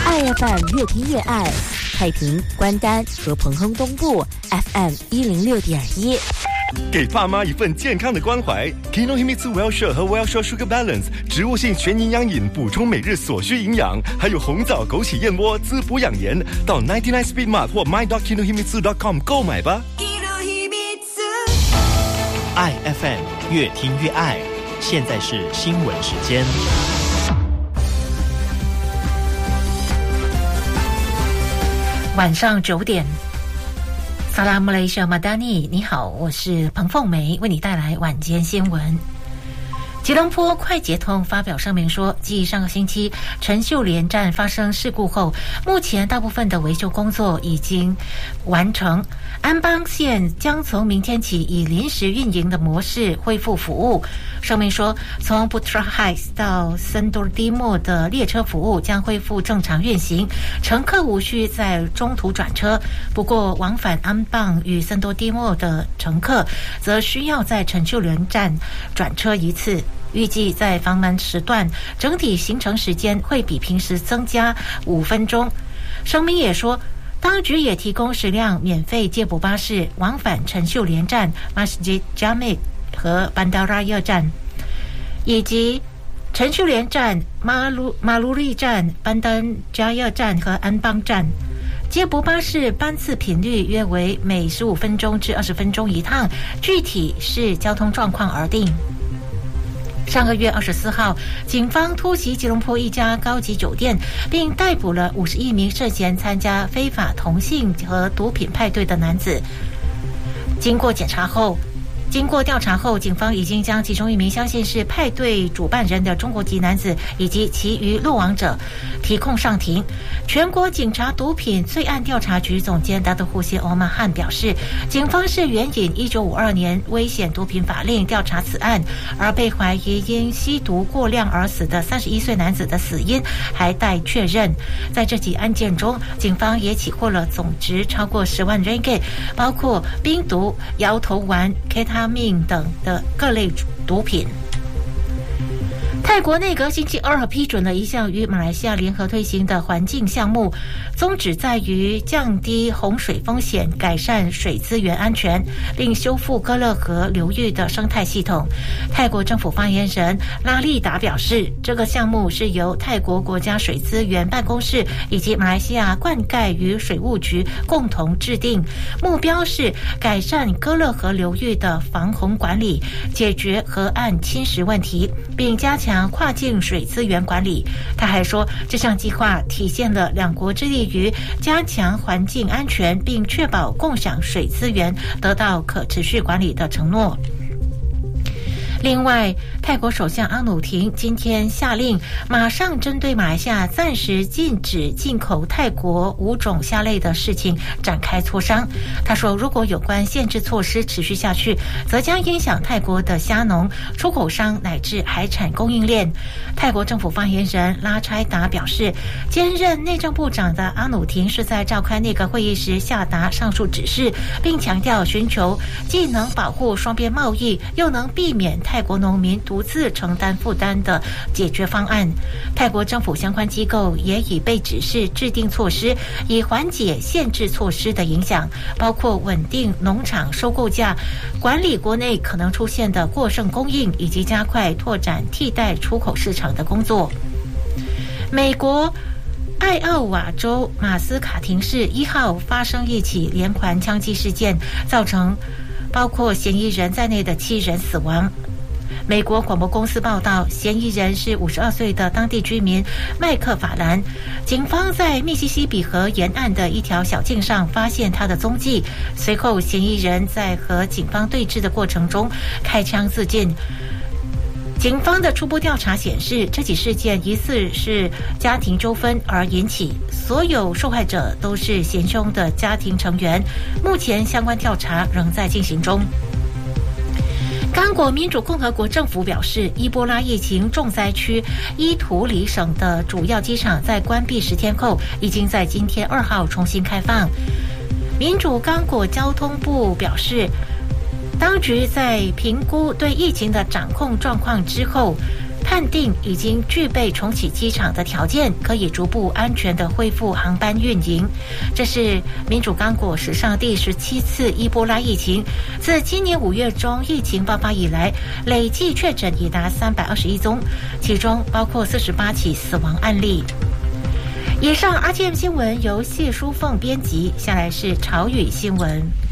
爱 FM 越听越爱，太平、关丹和彭亨东部 FM 106.1。 给爸妈一份健康的关怀 ，Kinohimitsu Wellshare 和 Wellshare Sugar Balance 植物性全营养饮，补充每日所需营养，还有红枣枸杞燕窝滋补养颜。到99 Speed Mart 或 my.kinohimitsu.com 购买吧。 爱 FM 越听越爱，现在是新闻时间。 晚上9点，萨拉姆雷西亚马达尼，你好，我是彭凤梅，为你带来晚间新闻。吉隆坡快捷通发表声明说，继上个星期陈秀莲站发生事故后，目前大部分的维修工作已经完成。安邦线将从明天起以临时运营的模式恢复服务。声明说，从 Putra Heights 到森多蒂莫的列车服务将恢复正常运行，乘客无需在中途转车。不过，往返安邦与森多蒂莫的乘客则需要在陈秀莲站转车一次。预计在繁忙时段，整体行程时间会比平时增加5分钟。声明也说，当局也提供10辆免费接驳巴士往返陈秀莲站、Masjid Jamik 和 Bandaraya 站，以及陈秀莲站、马鲁利站、班丹加亚站和安邦站。接驳巴士班次频率约为每15分钟至20分钟一趟，具体视交通状况而定。上个月24号，警方突袭吉隆坡一家高级酒店，并逮捕了51名涉嫌参加非法同性和毒品派对的男子。经过调查后，警方已经将其中一名相信是派对主办人的中国籍男子以及其余落网者提控上庭。全国警察毒品罪案调查局总监达德胡谢欧曼汉表示，警方是援引1952年危险毒品法令调查此案，而被怀疑因吸毒过量而死的31岁男子的死因还待确认。在这起案件中，警方也起获了总值超过10万 ringgit， 包括冰毒、摇头丸、Ketamine等的各类毒品。泰国内阁星期2批准了一项与马来西亚联合推行的环境项目，宗旨在于降低洪水风险、改善水资源安全，并修复歌勒河流域的生态系统。泰国政府发言人拉利达表示，这个项目是由泰国国家水资源办公室以及马来西亚灌溉与水务局共同制定，目标是改善歌勒河流域的防洪管理，解决河岸侵蚀问题，并加强跨境水资源管理。他还说，这项计划体现了两国致力于加强环境安全并确保共享水资源得到可持续管理的承诺。另外，泰国首相阿努廷今天下令，马上针对马来西亚暂时禁止进口泰国5种虾类的事情展开磋商。他说，如果有关限制措施持续下去，则将影响泰国的虾农、出口商乃至海产供应链。泰国政府发言人拉差达表示，兼任内政部长的阿努廷是在召开内阁会议时下达上述指示，并强调寻求既能保护双边贸易，又能避免泰国农民独自承担负担的解决方案。泰国政府相关机构也已被指示制定措施，以缓解限制措施的影响，包括稳定农场收购价、管理国内可能出现的过剩供应，以及加快拓展替代出口市场的工作。美国艾奥瓦州马斯卡廷市1号发生一起连环枪击事件，造成包括嫌疑人在内的7人死亡。美国广播公司报道，嫌疑人是52岁的当地居民麦克法兰。警方在密西西比河沿岸的一条小径上发现他的踪迹，随后嫌疑人在和警方对峙的过程中开枪自尽。警方的初步调查显示，这起事件疑似是家庭纠纷而引起，所有受害者都是嫌凶的家庭成员。目前相关调查仍在进行中。刚果民主共和国政府表示，伊波拉疫情重灾区伊图里省的主要机场在关闭10天后，已经在今天2号重新开放。民主刚果交通部表示，当局在评估对疫情的掌控状况之后， 判定已经具备重启机场的条件，可以逐步安全地恢复航班运营。这是民主刚果史上第17次伊波拉疫情，自今年5月中疫情爆发以来，累计确诊已达321宗，其中包括48起死亡案例。以上 RTM 新闻由谢淑凤编辑，下来是潮语新闻。